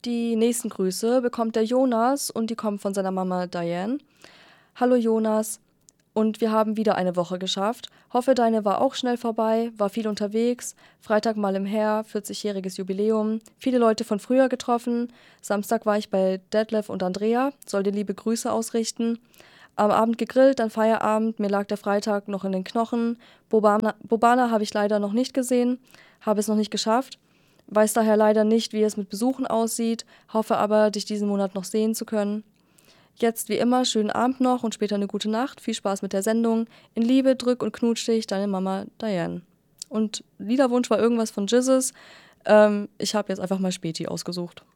Die nächsten Grüße bekommt der Jonas und die kommen von seiner Mama Diane. Hallo Jonas, und wir haben wieder eine Woche geschafft. Hoffe, deine war auch schnell vorbei, war viel unterwegs. Freitag mal im Her, 40-jähriges Jubiläum. Viele Leute von früher getroffen. Samstag war ich bei Detlef und Andrea, soll dir liebe Grüße ausrichten. Am Abend gegrillt, dann Feierabend, mir lag der Freitag noch in den Knochen. Bobana habe ich leider noch nicht gesehen, habe es noch nicht geschafft. Weiß daher leider nicht, wie es mit Besuchen aussieht, hoffe aber, dich diesen Monat noch sehen zu können. Jetzt wie immer schönen Abend noch und später eine gute Nacht. Viel Spaß mit der Sendung. In Liebe, drück und knutsch dich, deine Mama Diane. Und Liederwunsch war irgendwas von Jesus. Ich habe jetzt einfach mal Späti ausgesucht.